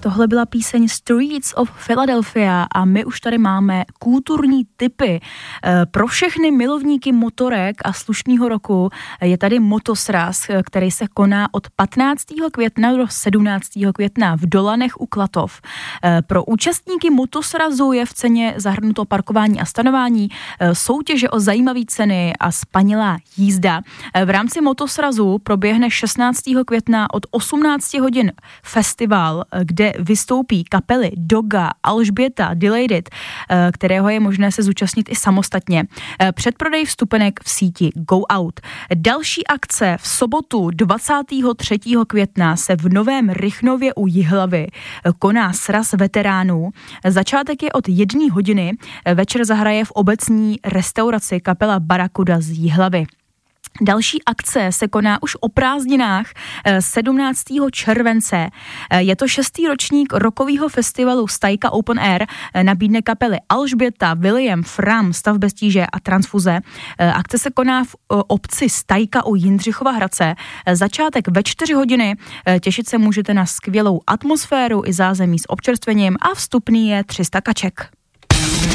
Tohle byla píseň Streets of Philadelphia a my už tady máme kulturní tipy. Pro všechny milovníky motorek a slušného roku je tady motosraz, který se koná od 15. května do 17. května v Dolanech u Klatov. Pro účastníky motosrazu je v ceně zahrnuto parkování a stanování, soutěže o zajímavé ceny a spanilá jízda. V rámci motosrazu proběhne 16. května od 18 hodin festival, kde vystoupí kapely Doga, Alžběta, Delayed, kterého je možné se zúčastnit i samostatně. Předprodej vstupenek v síti Go Out. Další akce v sobotu 23. května se v Novém Rychnově u Jihlavy koná sraz veteránů. Začátek je od 1 hodiny. Večer zahraje v obecní restauraci kapela Barakuda z Jihlavy. Další akce se koná už o prázdninách 17. července. Je to 6. ročník rockového festivalu Stajka Open Air. Nabídne kapely Alžběta, William, Fram, Stav bez tíže a Transfuze. Akce se koná v obci Stajka u Jindřichova Hradce. Začátek ve 4 hodiny. Těšit se můžete na skvělou atmosféru i zázemí s občerstvením a vstupný je 300 kaček.